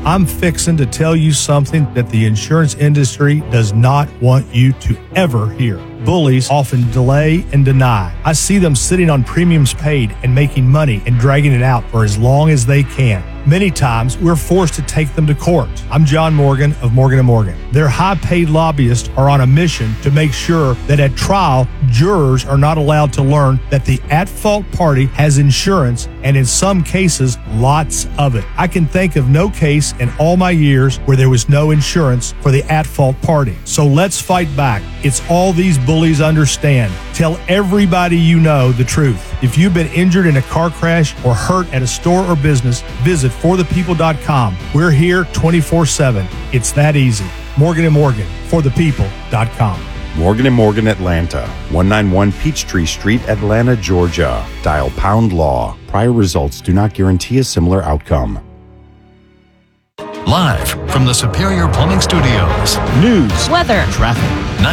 I'm fixing to tell you something that the insurance industry does not want you to ever hear. Bullies often delay and deny. I see them sitting on premiums paid and making money and dragging it out for as long as they can. Many times, we're forced to take them to court. I'm John Morgan of Morgan & Morgan. Their high-paid lobbyists are on a mission to make sure that at trial, jurors are not allowed to learn that the at-fault party has insurance, and in some cases, lots of it. I can think of no case in all my years where there was no insurance for the at-fault party. So let's fight back. It's all these bullies understand. Tell everybody you know the truth. If you've been injured in a car crash or hurt at a store or business, visit forthepeople.com. We're here 24/7. It's that easy. Morgan & Morgan, forthepeople.com. Morgan & Morgan Atlanta, 191 Peachtree Street, Atlanta, Georgia. Dial # law. Prior results do not guarantee a similar outcome. Live from the Superior Plumbing Studios. News, weather, traffic.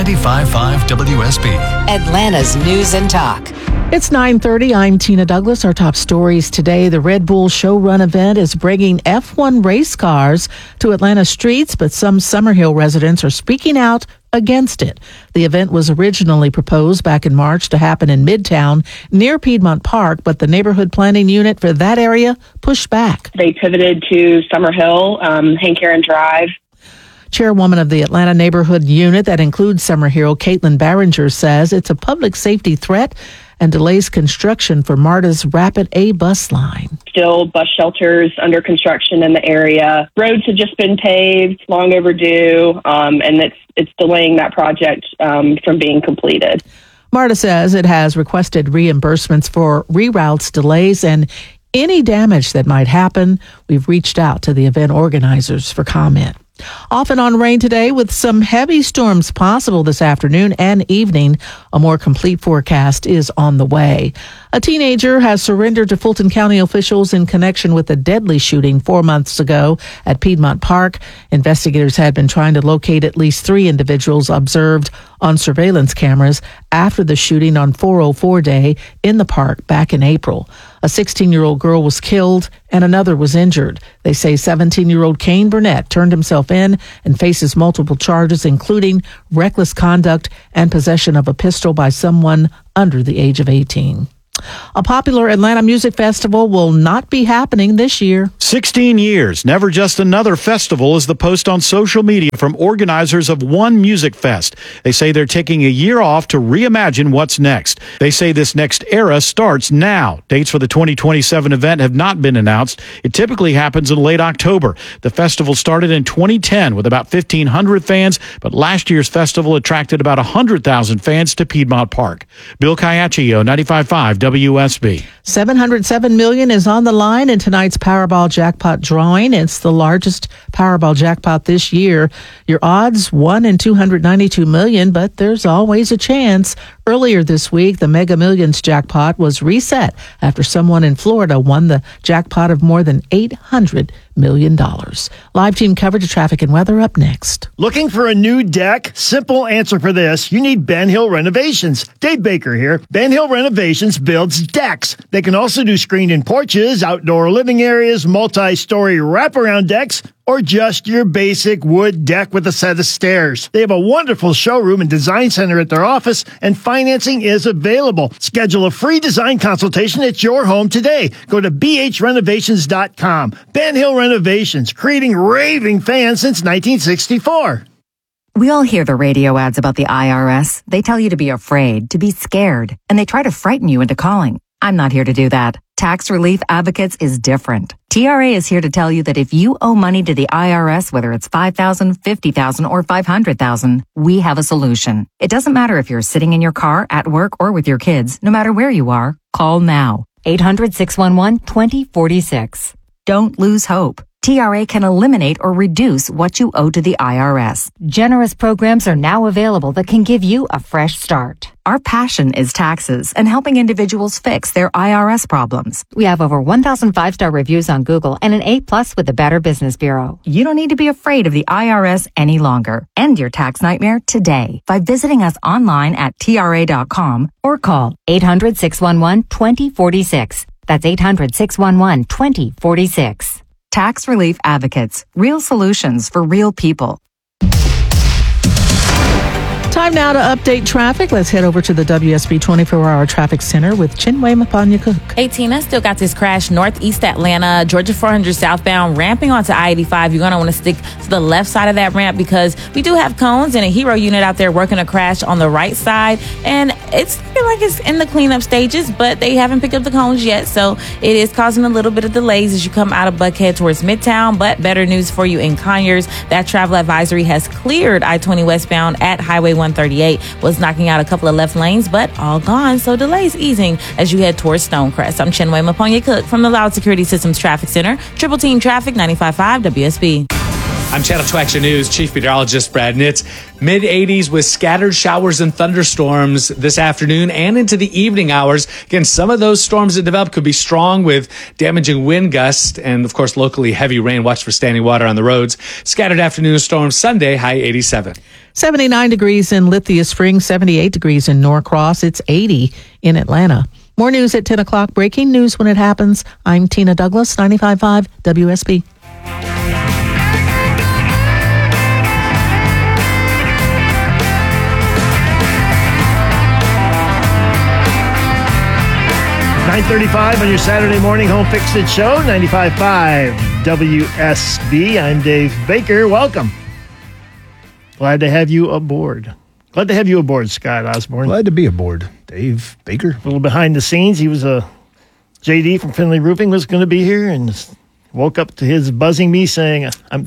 95.5 WSB. Atlanta's News and Talk. It's 9:30. I'm Tina Douglas. Our top stories today. The Red Bull Show Run event is bringing F1 race cars to Atlanta streets, but some Summerhill residents are speaking out against it. The event was originally proposed back in March to happen in Midtown near Piedmont Park, but the neighborhood planning unit for that area pushed back. They pivoted to Summerhill, Hank Aaron Drive. Chairwoman of the Atlanta Neighborhood Unit that includes Summerhill, Caitlin Barringer, says it's a public safety threat and delays construction for MARTA's Rapid A bus line. Still bus shelters under construction in the area. Roads have just been paved, long overdue, and it's delaying that project from being completed. MARTA says it has requested reimbursements for reroutes, delays, and any damage that might happen. We've reached out to the event organizers for comment. Off and on rain today with some heavy storms possible this afternoon and evening. A more complete forecast is on the way. A teenager has surrendered to Fulton County officials in connection with a deadly shooting 4 months ago at Piedmont Park. Investigators had been trying to locate at least 3 individuals observed on surveillance cameras after the shooting on 404 Day in the park back in April. A 16-year-old girl was killed and another was injured. They say 17-year-old Kane Burnett turned himself in and faces multiple charges, including reckless conduct and possession of a pistol by someone under the age of 18. A popular Atlanta music festival will not be happening this year. 16 years, never just another festival, is the post on social media from organizers of One Music Fest. They say they're taking a year off to reimagine what's next. They say this next era starts now. Dates for the 2027 event have not been announced. It typically happens in late October. The festival started in 2010 with about 1,500 fans, but last year's festival attracted about 100,000 fans to Piedmont Park. Bill Caiaccio, 95.5 WSB. $707 million is on the line in tonight's Powerball jackpot drawing. It's the largest Powerball jackpot this year. Your odds, 1 in 292 million, but there's always a chance. Earlier this week, the Mega Millions jackpot was reset after someone in Florida won the jackpot of more than $800 million. Live team coverage of traffic and weather up next. Looking for a new deck? Simple answer for this. You need Ben Hill Renovations. Dave Baker here. Ben Hill Renovations builds decks. They can also do screened-in porches, outdoor living areas, multi-story wraparound decks, or just your basic wood deck with a set of stairs. They have a wonderful showroom and design center at their office, and financing is available. Schedule a free design consultation at your home today. Go to bhrenovations.com. Ben Hill Renovations, creating raving fans since 1964. We all hear the radio ads about the IRS. They tell you to be afraid, to be scared, and they try to frighten you into calling. I'm not here to do that. Tax Relief Advocates is different. TRA is here to tell you that if you owe money to the IRS, whether it's $5,000, $50,000, or $500,000, we have a solution. It doesn't matter if you're sitting in your car, at work, or with your kids. No matter where you are, call now. 800-611-2046. Don't lose hope. TRA can eliminate or reduce what you owe to the IRS. Generous programs are now available that can give you a fresh start. Our passion is taxes and helping individuals fix their IRS problems. We have over 1,000 5-star reviews on Google and an A+ with the Better Business Bureau. You don't need to be afraid of the IRS any longer. End your tax nightmare today by visiting us online at TRA.com or call 800-611-2046. That's 800-611-2046. Tax Relief Advocates. Real solutions for real people. Time now to update traffic. Let's head over to the WSB 24-hour traffic center with Chinwe Mapanya-Cook. Hey, Tina, still got this crash northeast Atlanta, Georgia 400 southbound, ramping onto I-85. You're going to want to stick to the left side of that ramp because we do have cones and a hero unit out there working a crash on the right side. And it's looking like it's in the cleanup stages, but they haven't picked up the cones yet. So it is causing a little bit of delays as you come out of Buckhead towards Midtown. But better news for you in Conyers. That travel advisory has cleared I-20 westbound at Highway 138, was knocking out a couple of left lanes, but all gone. So delays easing as you head towards Stonecrest. I'm Chinwe Mapanya-Cook from the Loud Security Systems Traffic Center. Triple Team Traffic, 95.5 WSB. I'm Channel 2 Action News Chief Meteorologist Brad Nitz. Mid-80s with scattered showers and thunderstorms this afternoon and into the evening hours. Again, some of those storms that develop could be strong with damaging wind gusts and, of course, locally heavy rain. Watch for standing water on the roads. Scattered afternoon storms Sunday, high 87. 79 degrees in Lithia Springs, 78 degrees in Norcross. It's 80 in Atlanta. More news at 10 o'clock. Breaking news when it happens. I'm Tina Douglas, 95.5 WSB. $9:35 on your Saturday morning home fix it show, 95.5 WSB. I'm Dave Baker. Welcome. Glad to have you aboard. Glad to have you aboard, Scott Osborne. Glad to be aboard, Dave Baker. A little behind the scenes. He was JD from Finley Roofing was going to be here and woke up to his buzzing me saying, I'm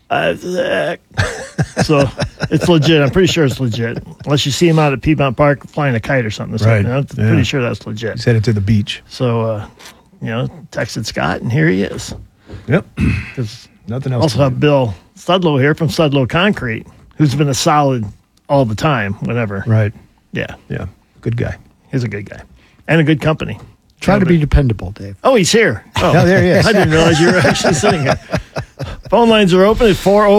so it's legit. I'm pretty sure it's legit. Unless you see him out at Piedmont Park flying a kite or something. Right. I'm pretty sure that's legit. He's headed to the beach. So, texted Scott, and here he is. Yep. Nothing else. Also have Bill Studlow here from Studlow Concrete, who's been a solid all the time, whenever. Right. Yeah. Yeah. Good guy. He's a good guy. And a good company. Try to be dependable, Dave. Oh, he's here. Oh, there he is. I didn't realize you were actually sitting here. Phone lines are open at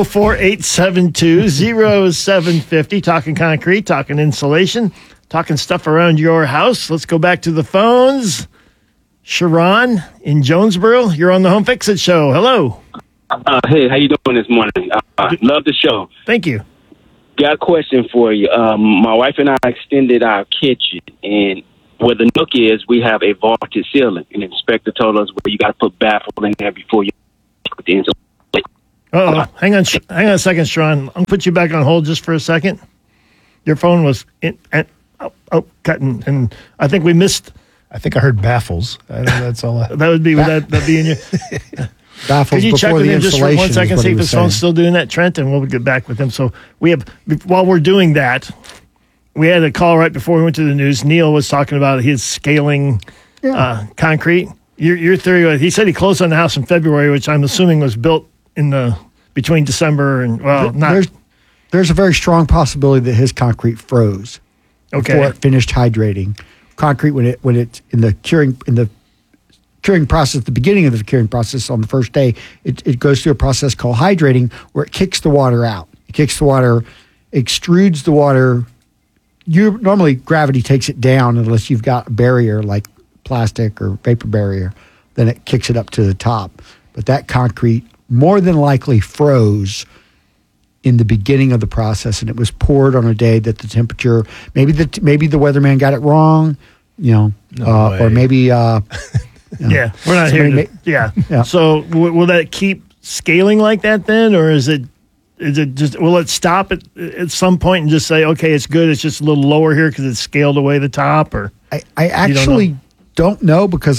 404-872-0750. Talking concrete, talking insulation, talking stuff around your house. Let's go back to the phones. Sharon in Jonesboro, you're on the Home Fix It Show. Hello. Hey, how you doing this morning? Love the show. Thank you. Got a question for you. My wife and I extended our kitchen, and where the nook is, we have a vaulted ceiling. And the inspector told us, well, you got to put baffle in there before you put the insulation. Hang on a second, Sharon. I'll put you back on hold just for a second. Your phone was cutting, and I think we missed. I think I heard baffles. I know that's all. That would be that'd be in your baffles. Could you check with him just for 1 second, see if his phone's saying. still doing that, Trent, and we'll get back with him. So while we're doing that, we had a call right before we went to the news. Neil was talking about his scaling concrete. Your theory was, he said he closed on the house in February, which I'm assuming was built in between December and There's a very strong possibility that his concrete froze before it finished hydrating. Concrete when it's in the curing process, the beginning of the curing process on the first day, it goes through a process called hydrating where it kicks the water out. It kicks the water, extrudes the water. Normally gravity takes it down unless you've got a barrier like plastic or vapor barrier, then it kicks it up to the top. But that concrete more than likely froze in the beginning of the process, and it was poured on a day that the temperature, maybe the weatherman got it wrong, or maybe yeah, we're not here. Yeah. So will that keep scaling like that then, or is it just, will it stop at some point and just say, okay, it's good, it's just a little lower here because it's scaled away the top? Or I actually don't know because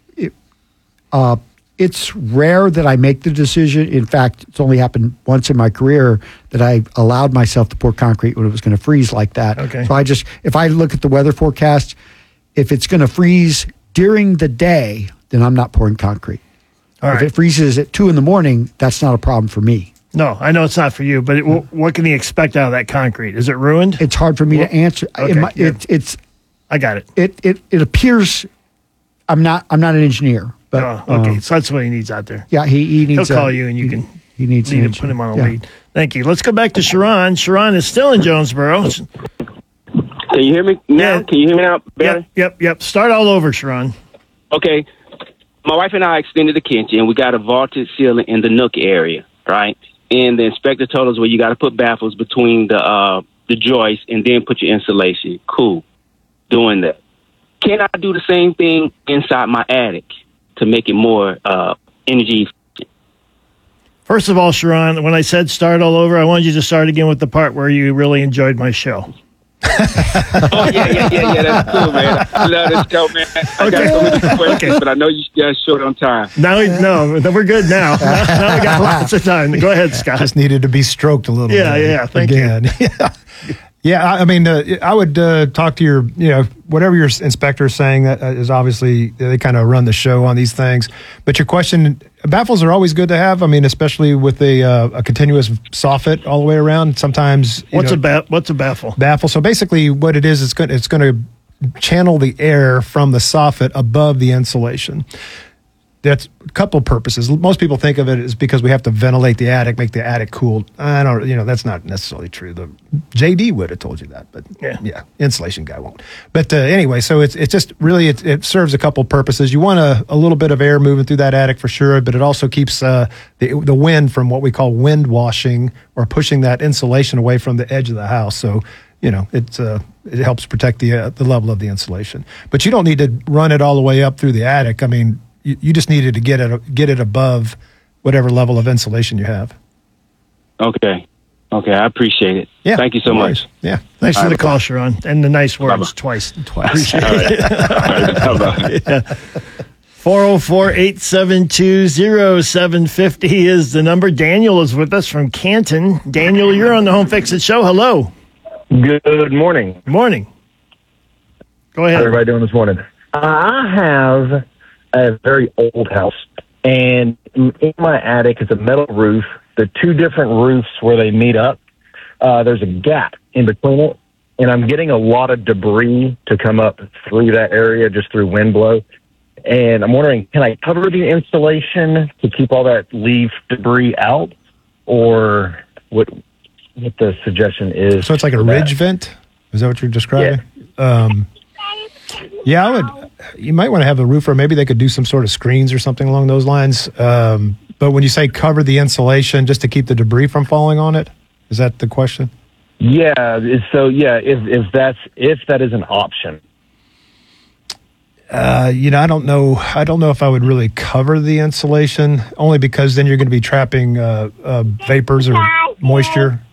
it's rare that I make the decision. In fact, it's only happened once in my career that I allowed myself to pour concrete when it was going to freeze like that. Okay. So if I look at the weather forecast, if it's going to freeze during the day, then I'm not pouring concrete. If it freezes at 2 a.m, that's not a problem for me. No, I know it's not for you, but what can he expect out of that concrete? Is it ruined? It's hard for me to answer. Okay, I got it. It appears I'm not an engineer. But, okay, so that's what he needs out there. Yeah, he needs. He'll call you, and you can. He needs to put him on a lead. Thank you. Let's go back to Sharon. Sharon is still in Jonesboro. Can you hear me now? Yeah. Can you hear me now better? Yep. Start all over, Sharon. Okay. my wife and I extended the kitchen. We got a vaulted ceiling in the nook area, right? And the inspector told us, well, you got to put baffles between the joists and then put your insulation. Cool. Doing that. Can I do the same thing inside my attic to make it more energy efficient? First of all, Sharon, when I said start all over, I wanted you to start again with the part where you really enjoyed my show. Oh, yeah. That's cool, man. I love this show, man. I got so many questions, but I know you guys short on time. No, we're good now. Now we got lots of time. Go ahead, Scott. Just needed to be stroked a little bit. Yeah, thank you. Yeah, I mean, I would talk to your, whatever your inspector is saying, that is obviously, they kind of run the show on these things. But your question, baffles are always good to have. I mean, especially with a continuous soffit all the way around. Sometimes, what's a baffle? Baffle. So basically what it is, it's going to channel the air from the soffit above the insulation. That's a couple of purposes. Most people think of it as because we have to ventilate the attic, make the attic cool. I don't, that's not necessarily true. The JD would have told you that, but yeah, insulation guy won't. But anyway, so it's just really, it serves a couple of purposes. You want a little bit of air moving through that attic for sure, but it also keeps the wind from what we call wind washing or pushing that insulation away from the edge of the house. So, it helps protect the level of the insulation. But you don't need to run it all the way up through the attic. I mean, you just needed to get it above whatever level of insulation you have. Okay, I appreciate it. Yeah, thank you so much. Yeah, thanks for the call, Sharon, and the nice words twice. Appreciate it. 404-872-0750 is the number. Daniel is with us from Canton. Daniel, you're on the Home Fix It Show. Hello. Good morning. Morning. Go ahead. How's everybody doing this morning? I have a very old house, and in my attic is a metal roof. The two different roofs where they meet up, there's a gap in between it, and I'm getting a lot of debris to come up through that area just through wind blow. And I'm wondering, can I cover the insulation to keep all that leaf debris out, or what the suggestion is? So it's like a ridge vent? Is that what you're describing? Yeah. You might want to have a roofer. Maybe they could do some sort of screens or something along those lines. But when you say cover the insulation just to keep the debris from falling on it, is that the question? Yeah. So if that is an option. I don't know if I would really cover the insulation, only because then you're going to be trapping vapors or moisture